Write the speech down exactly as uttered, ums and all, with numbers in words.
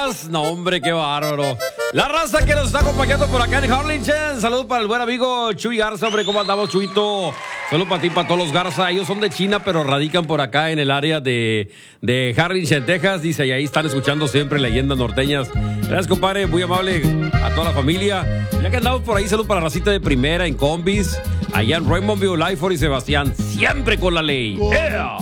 Texas. No, hombre, qué bárbaro. La raza que nos está acompañando por acá en Harlingen. Saludos para el buen amigo Chuy Garza, hombre. ¿Cómo andamos, Chuito? Saludos para ti, para todos los Garza. Ellos son de China, pero radican por acá en el área de, de Harlingen, Texas. Dice, y ahí están escuchando siempre leyendas norteñas. Gracias, compadre. Muy amable a toda la familia. Ya que andamos por ahí, saludos para la racita de primera en combis. Allá en Raymondville, Lyford y Sebastián. Siempre con la ley. Yeah.